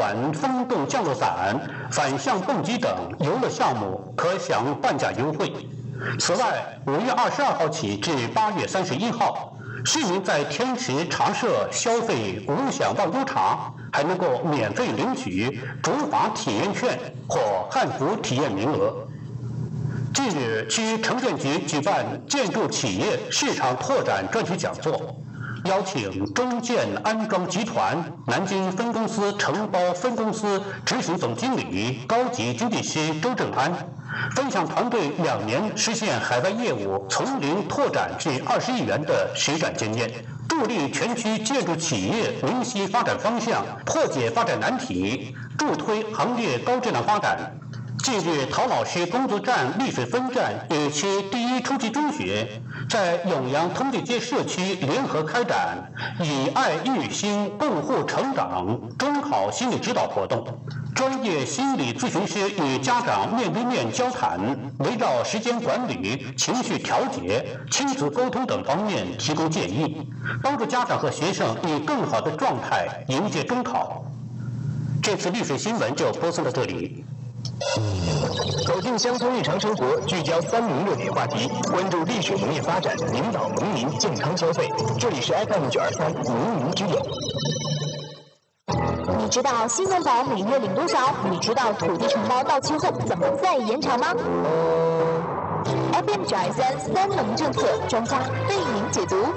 玩风洞降落伞、反向蹦极等游乐项目可享半价优惠。此外，5月22号起至8月31号，市民在天池茶社消费无享忘忧茶，还能够免费领取竹筏体验券或汉服体验名额。近日，区城建局举办建筑企业市场拓展专题讲座，邀请中建安装集团南京分公司承包分公司执行总经理、高级经济师周正安，分享团队2年实现海外业务从零拓展至20亿元的实战经验，助力全区建筑企业明晰发展方向，破解发展难题，助推行业高质量发展。近日，陶老师工作站丽水分站与其第一初级中学在永阳通济街社区联合开展以爱育心，共护成长中考心理指导活动，专业心理咨询师与家长面对面交谈，围绕时间管理、情绪调节、亲子沟通等方面提供建议，帮助家长和学生以更好的状态迎接中考。这次丽水新闻就播送到这里。 走进乡村日常生活，聚焦3农热点话题，关注丽水农业发展，引导农民健康消费。这里是 FM923农民之友。 你知道新农保每月领多少？你知道土地承包到期后怎么再延长吗？FM9233农政策专家为您解读。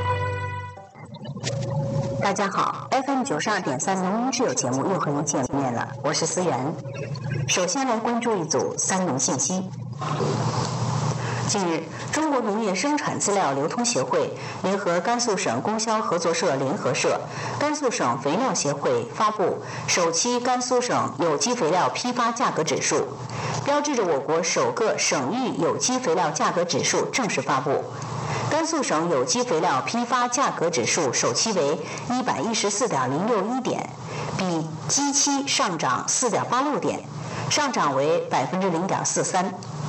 大家好 ，FM92.3农民之友节目又和您见面了，我是思源。首先来关注一组3农信息。近日，中国农业生产资料流通协会联合甘肃省供销合作社联合社、甘肃省肥料协会发布首期甘肃省有机肥料批发价格指数，标志着我国首个省域有机肥料价格指数正式发布。甘肃省有机肥料批发价格指数首期为114.061点，比基期上涨4.86点，上涨为0.43%。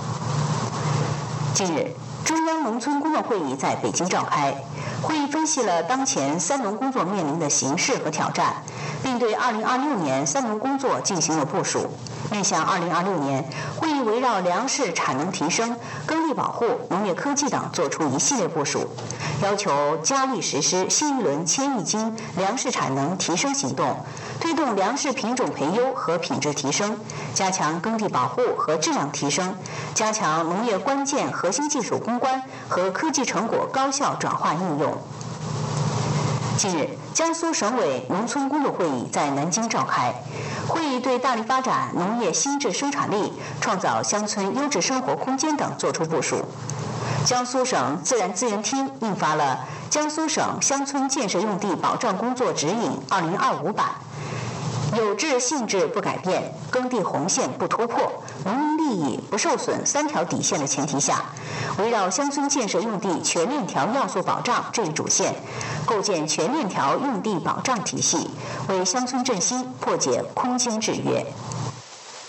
近日，中央农村工作会议在北京召开，会议分析了当前3农工作面临的形势和挑战，并对2026年3农工作进行了部署。面向2026年，会议围绕粮食产能提升、耕地保护、农业科技等作出一系列部署，要求加力实施新一轮1000亿斤粮食产能提升行动，推动粮食品种培优和品质提升，加强耕地保护和质量提升，加强农业关键核心技术攻关和科技成果高效转化应用。近日，江苏省委农村工作会议在南京召开，会议对大力发展农业新质生产力、创造乡村优质生活空间等作出部署。江苏省自然资源厅印发了《江苏省乡村建设用地保障工作指引2025版》，有志性质不改变，耕地红线不突破，农民利益不受损3条底线的前提下，围绕乡村建设用地全链条要素保障这一主线，构建全链条用地保障体系，为乡村振兴破解空间制约。